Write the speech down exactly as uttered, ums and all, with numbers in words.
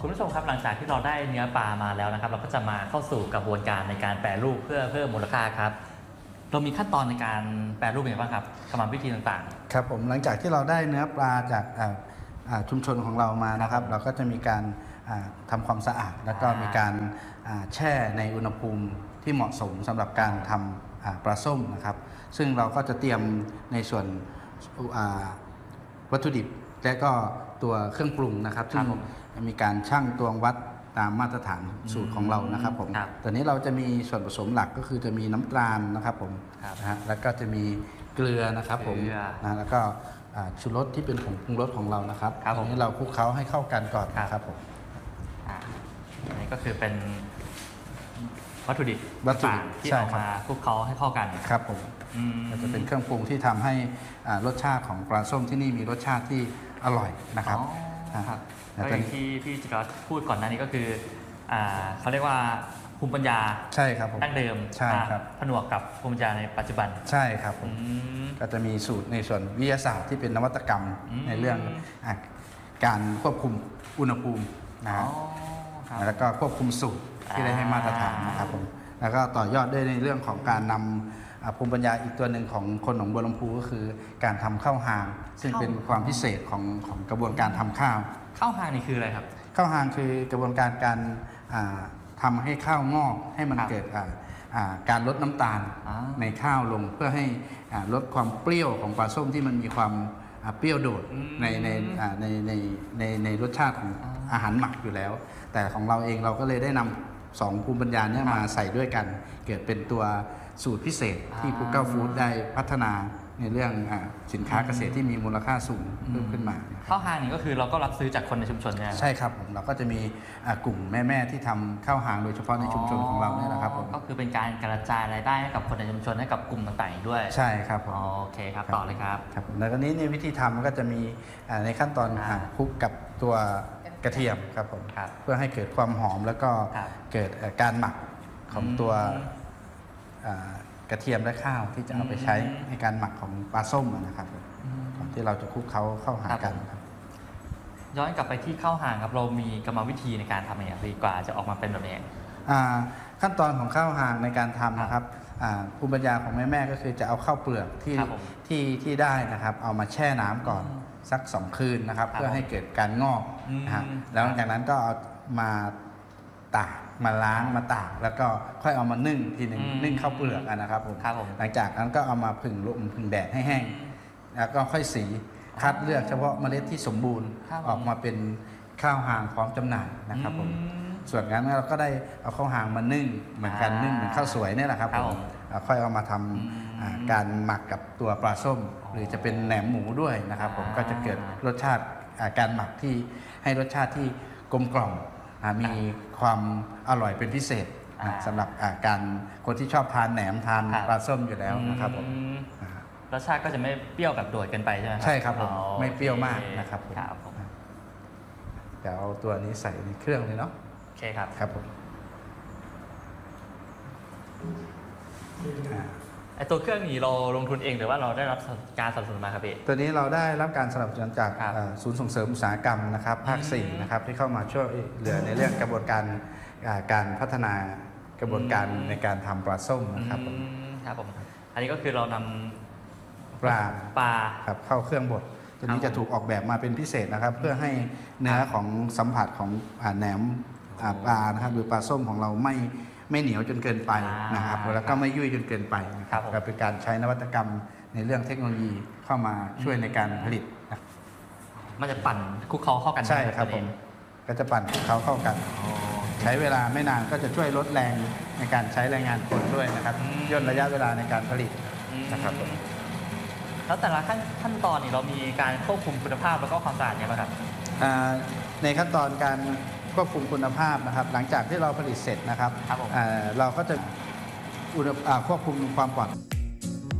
คุณผู้ชมครับหลังจากที่เราได้เนื้อปลามาแล้วนะครับเราก็จะมาเข้าสู่กระบวนการในการแปรรูปเพื่อเพิ่มมูลค่าครับเรามีขั้นตอนในการแปรรูปยังไงบ้างครับกรรมวิธีต่างๆครับผมหลังจากที่เราได้เนื้อปลาจากชุมชนของเรามานะครับเราก็จะมีการทำความสะอาดแล้วก็มีการแช่ในอุณหภูมิที่เหมาะสมสำหรับการทำปลาส้มนะครับซึ่งเราก็จะเตรียมในส่วนวัตถุดิบและก็ตัวเครื่องปรุงนะครับซึ่งมีการชั่งตวงวัดตามมาตรฐานสูตรของเรานะครับผมตอนนี้เราจะมีส่วนผสมหลักก็คือจะมีน้ำตาลนะครับผมนะฮะแล้วก็จะมีเกลือนะครับผมนะแล้วก็ชูรสที่เป็นผงปรุงรสของเรานะครับตอนนี้เราคลุกเคล้าให้เข้ากันก่อนครับผมอันนี้ก็คือเป็นวัตถุดิบวัตถุดิบที่เอามาคลุกเคล้าให้เข้ากันครับผมก็จะเป็นเครื่องปรุงที่ทำให้รสชาติของปลาส้มที่นี่มีรสชาติที่อร่อยนะครับแล้วอย่างที่พี่จิรัตน์พูดก่อนหน้านี้ก็คือเขาเรียกว่าภูมิปัญญาใช่ครับผมดั้งเดิมใช่ครับผนวกกับภูมิปัญญาในปัจจุบันใช่ครับผมก็จะมีสูตรในส่วนวิทยาศาสตร์ที่เป็นนวัตกรรมในเรื่องการควบคุมอุณหภูมินะแล้วก็ควบคุมสูตรที่ได้ให้มาตรฐานนะครับผมแล้วก็ต่อยอดด้วยในเรื่องของการนำภูมิปัญญาอีกตัวหนึ่งของคนหนองบัวลำพูก็คือการทำข้าวหางซึ่งเป็นความพิเศษของของกระบวนการทำข้าวข้าวหางนี่คืออะไรครับข้าวหางคือกระบวนการการทำให้ข้าวงอกให้มันเกิดการลดน้ำตาลในข้าวลงเพื่อให้ลดความเปรี้ยวของปลาส้มที่มันมีความเปรี้ยวโดดในในในในในในรสชาติของอาหารหมักอยู่แล้วแต่ของเราเองเราก็เลยได้นำสองภูมิปัญญานี้มาใส่ด้วยกันเกิดเป็นตัวสูตรพิเศษที่ภูเก้าฟู้ดได้พัฒนาในเรื่องสินค้าเกษตรที่มีมูลค่าสูงเพิ่มขึ้นมาข้าวหางนี่ก็คือเราก็รับซื้อจากคนในชุมชนใช่ไหมใช่ครับผมเราก็จะมีกลุ่มแม่ๆที่ทำข้าวหางโดยเฉพาะในชุมชนของเราเนี่ยนะครับผมก็คือเป็นการกระจายรายได้ให้กับคนในชุมชนให้กับกลุ่มต่างๆด้วยใช่ครับผมโอเคครับต่อเลยครับครับแล้วก็นี้ในวิธีทำก็จะมีในขั้นตอนคลุกกับตัวกระเทียมครับผมเพื่อให้เกิดความหอมแล้วก็เกิดการหมักของตัวกระเทียมและข้าวที่จะเอาไปใช้ในการหมักของปลาส้มนะครับก่อนที่เราจะคลุกเขาเข้าหากันครับย้อนกลับไปที่ข้าวหางครับเรามีกรรมวิธีในการทำอย่างไรกว่าจะออกมาเป็นแบบนี้ขั้นตอนของข้าวหางในการทำนะครับภูมิปัญญาของแม่ๆก็คือจะเอาข้าวเปลือกที่ที่ที่ได้นะครับเอามาแช่น้ำก่อนสักสองคืนนะครับเพื่อให้เกิดการงอกนะฮะแล้วหลังจากนั้นก็เอามาตากมาล้างมาตากแล้วก็ค่อยเอามานึ่งทีหนึ่งนึ่งข้าวเปลือกนะครับผมหลังจากนั้นก็เอามาผึ่งลมผึ่งแดดให้แห้งแล้วก็ค่อยสีคัดเลือกเฉพาะเมล็ดที่สมบูรณ์ออกมาเป็นข้าวหางพร้อมจำหน่ายนะครับผมส่วนนั้นเราก็ได้เอาข้าวหางมานึ่งเหมือนกันนึ่งเหมือนข้าวสวยนี่แหละครับผมค่อยเอามาทำการหมักกับตัวปลาส้มหรือจะเป็นแหนมหมูด้วยนะครับผมก็จะเกิดรสชาติการหมักที่ให้รสชาติที่กลมกล่อมมีความอร่อยเป็นพิเศษสำหรับการคนที่ชอบทานแหนมทานปลาส้มอยู่แล้วนะครับผมรสชาติก็จะไม่เปรี้ยวแบบโดดกันไปใช่ไหมใช่ครับผมไม่เปรี้ยวมากนะครับผมเดี๋ยวเอาตัวนี้ใส่ในเครื่องเลยเนาะโอเคครับครับผมไอตัวเครื่องนี้เราลงทุนเองหรือว่าเราได้รับการสนับสนุนมาครับพี่ตัวนี้เราได้รับการสนับสนุนจากศูนย์ส่งเสริมอุตสาหกรรมนะครับภาคสี่นะครับที่เข้ามาช่วยเหลือในเรื่องกระบวนการการพัฒนากระบวนการในการทำปลาส้มนะครับผมครับผมอันนี้ก็คือเรานำปลาปลาครับเข้าเครื่องบดตัวนี้จะถูกออกแบบมาเป็นพิเศษนะครับเพื่อให้เนื้อของสัมผัสของแหนมปลานะครับหรือปลาส้มของเราไม่ไม่เหนียวจนเกินไปนะครับแล้วก็ไม่ยุ่ยจนเกินไปนะครับเป็นการใช้นวัตกรรมในเรื่องเทคโนโลยีเข้ามาช่วยในการผลิตมันจะปั่นคลุกเคล้าเข้ากันใช่ครับผมก็จะปั่นคลุกเคล้าเข้ากันใช้เวลาไม่นานก็จะช่วยลดแรงในการใช้แรงงานคนด้วยนะครับย่นระยะเวลาในการผลิตนะครับแล้วแต่ละขั้นขั้นตอนนี่เรามีการควบคุมคุณภาพแล้วก็ความสะอาดยังไงครับในขั้นตอนการควบคุมคุณภาพนะครับหลังจากที่เราผลิตเสร็จนะครับเราก็จะควบคุมความปลอดภัย